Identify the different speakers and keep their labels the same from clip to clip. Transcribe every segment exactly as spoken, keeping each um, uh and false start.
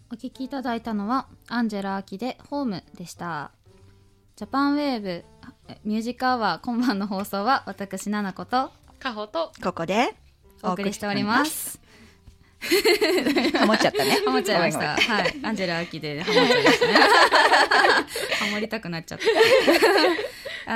Speaker 1: お聴きいただいたのはアンジェラ・アキでホームでした。ジャパンウェーブミュージックアワー今晩の放送は私ナナコと
Speaker 2: カホと
Speaker 3: ここで
Speaker 1: お送りしております。
Speaker 3: ハモっちゃったね。
Speaker 1: ハモっちゃいました。はい、アンジェラ・アキでハモっちゃいましたね。ハモりたくなっちゃった。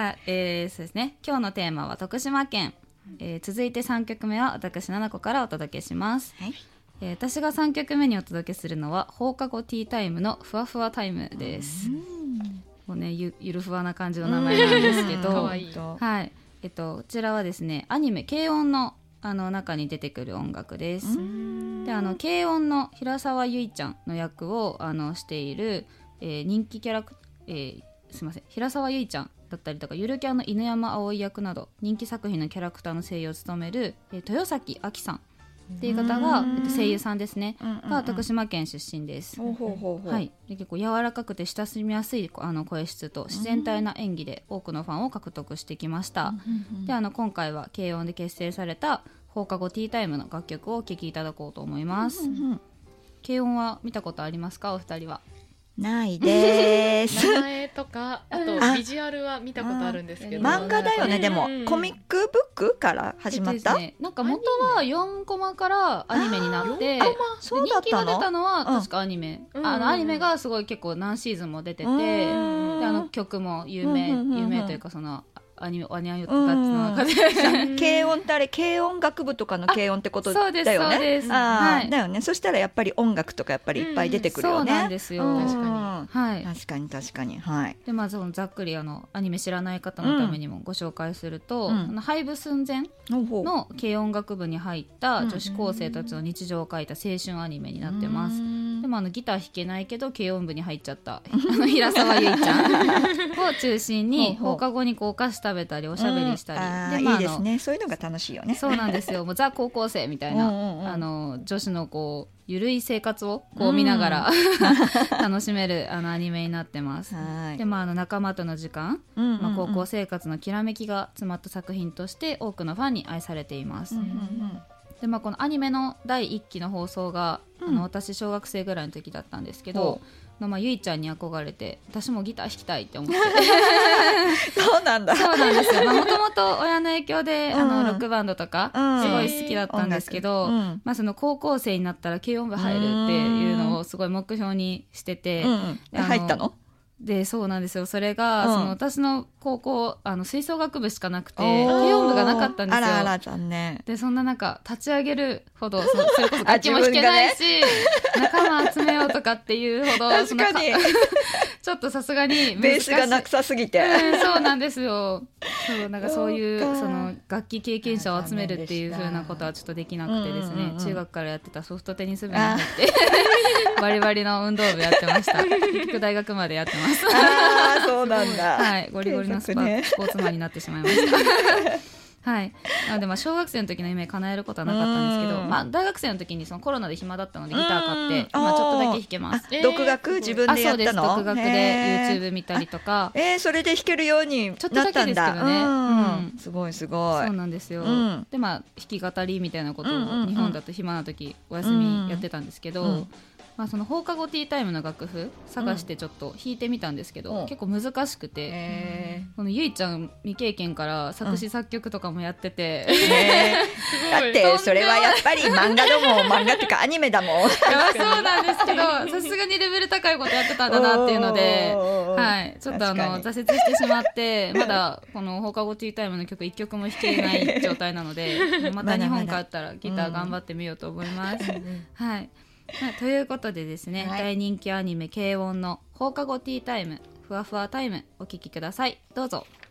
Speaker 1: あ、えー、そうですね。今日のテーマは徳島県。えー、続いてさんきょくめは私ナナコからお届けします。はい。えー、私がさんきょくめにお届けするのは放課後ティータイムのふわふわタイムです。もうね ゆ, ゆるふわな感じの名前なんですけど、
Speaker 2: かわいい。
Speaker 1: はい、えっと、こちらはですねアニメ軽音のあの中に出てくる音楽です。であの軽音の平沢ゆいちゃんの役をあのしている、えー、人気キャラク、えー、すいません平沢ゆいちゃんだったりとかゆるキャンの犬山葵役など人気作品のキャラクターの声優を務める、えー、豊崎あきさんっていう方が、えっと、声優さんですね、うんうんうん、が徳島県出身です。
Speaker 3: ほうほうほうほう、
Speaker 1: はい、で結構柔らかくて親しみやすいあの声質と自然体な演技で多くのファンを獲得してきました、うんうんうん、であの今回は軽音で結成された放課後ティータイムの楽曲をお聴きいただこうと思います、うんうんうん、軽音は見たことありますかお二人は？
Speaker 3: ないです
Speaker 2: 名前とかあとビジュアルは見たことあるんですけど
Speaker 3: 漫画だよね。でも、うん、コミックブックから始まった、
Speaker 1: ね、なんか元はよんコマからアニメになって
Speaker 3: そうだったの？
Speaker 1: 人気が出たのは確かアニメ、うん、あのアニメがすごい結構何シーズンも出てて、うん、であの曲も有名、うんうんうん、有名というかそのアニメアニメたちの中で
Speaker 3: 軽音ってあれ軽音楽部とかの軽音ってことだよね。
Speaker 1: そうですそうです、
Speaker 3: はい、だよね。そしたらやっぱり音楽とかやっぱりいっぱい出てくるよね、
Speaker 1: うん、そうなんですよ、
Speaker 3: 確
Speaker 1: かに、はい、
Speaker 3: 確かに確かに、はい、
Speaker 1: でまあそのざっくりあのアニメ知らない方のためにもご紹介すると、うん、あの廃部寸前の軽音楽部に入った女子高生たちの日常を描いた青春アニメになってます、うん、でもあのギター弾けないけど軽音部に入っちゃったあの平沢ゆいちゃんを中心に放課後にこうお菓子食べたりおしゃべりしたり、うん、
Speaker 3: で、まあ、いいですね。そういうのが楽しいよね。
Speaker 1: そうなんですよ。もうザ高校生みたいなうんうん、うん、あの女子のこうゆるい生活をこう見ながら、うん、楽しめるあのアニメになってます。はい。で、まあ、あの仲間との時間、うんうんうん、まあ、高校生活のきらめきが詰まった作品として多くのファンに愛されています、うんうんうん。で、まあ、このアニメのだいいっきの放送が、うん、あの私小学生ぐらいの時だったんですけど、まあ、ゆいちゃんに憧れて私もギター弾きたいって思って
Speaker 3: そうなんだ。
Speaker 1: そうなんですよ。もともと親の影響で、うん、あのロックバンドとかすごい好きだったんですけど、うんうんまあ、その高校生になったら軽音部入るっていうのをすごい目標にしてて、
Speaker 3: うんうん、入ったの？
Speaker 1: でそうなんですよ。それが、うん、その私の高校あの吹奏楽部しかなくて軽音部がなかったんですよ。
Speaker 3: あらあら残念。
Speaker 1: でそんな中立ち上げるほど そ, それこそ楽器も弾けないし、ね、仲間集めようとかっていうほど
Speaker 3: 確かに
Speaker 1: ちょっとさすがに
Speaker 3: ベースがなくさすぎて、
Speaker 1: うん、そうなんですよ。そうなんかそういうその楽器経験者を集めるっていう風なことはちょっとできなくてですね、うんうんうん、中学からやってたソフトテニス部に入ってバリバリの運動部やってました。結局大学までやってます。
Speaker 3: あーそうなんだ。
Speaker 1: はい、ゴリゴリのスパ、ね、スポーツマンになってしまいましたはい、なのでまあ小学生の時の夢叶えることはなかったんですけど、まあ、大学生の時にそのコロナで暇だったのでギター買って今ちょっとだけ弾けます。
Speaker 3: 独学自分でやったの？
Speaker 1: あ、そうです。独学で YouTube 見たりとか、
Speaker 3: えー、それで弾けるようになったんだ。ちょっとだけですけどね、
Speaker 1: うん、
Speaker 3: すごいすごい。
Speaker 1: そうなんですよ、うん、でまあ弾き語りみたいなことを日本だと暇な時お休みやってたんですけど、うんうんまあ、その放課後ティータイムの楽譜探してちょっと弾いてみたんですけど、うん、結構難しくて、えー、このゆいちゃん未経験から作詞作曲とかもやってて、うんえ
Speaker 3: ー、だってそれはやっぱり漫画だもん漫画っていうかアニメだもんいや
Speaker 1: そうなんですけどさすがにレベル高いことやってたんだなっていうので、はい、ちょっとあの挫折してしまってまだこの放課後ティータイムの曲いっきょくも弾けない状態なのでまた日本帰ったらギター頑張ってみようと思います、うん、はいまあ、ということでですね、はい、大人気アニメ軽音の放課後ティータイムふわふわタイムお聴きください。どうぞ。